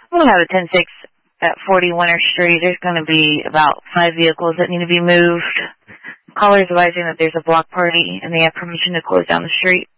We'll have a 10-6 at 40 Winter Street. There's going to be about 5 vehicles that need to be moved. Caller is advising that there's a block party and they have permission to close down the street.